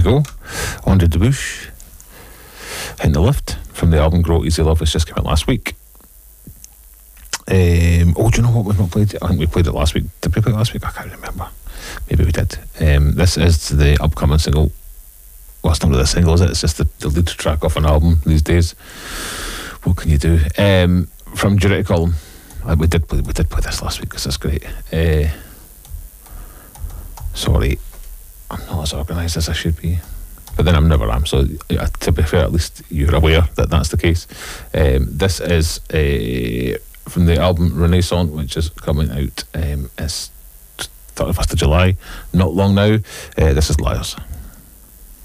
we go. Under the Bush. In the Lift from the album Grow Easy Love, which just came out last week. Do you know what we've not played? I think we played it last week. Did we play it last week? I can't remember. Maybe we did. This is the upcoming single. Well, it's not really a single, is it? It's just the lead track off an album these days. What can you do? From Duty to Column. We did play this last week because it's great. Sorry, I'm not as organised as I should be. But then I'm never am, so to be fair, at least you're aware that that's the case. This is from the album Renaissance, which is coming out, it's 31st of July, not long now. This is Liars.